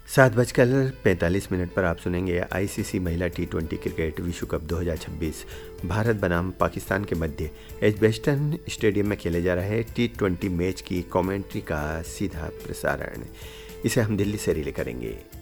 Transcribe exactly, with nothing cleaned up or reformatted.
सात बजकर पैंतालीस मिनट पर आप सुनेंगे आईसीसी महिला टी ट्वेंटी क्रिकेट विश्व कप दो हज़ार छब्बीस भारत बनाम पाकिस्तान के मध्य एजबेस्टन स्टेडियम में खेले जा रहे टी ट्वेंटी मैच की कमेंट्री का सीधा प्रसारण। इसे हम दिल्ली से रिले करेंगे।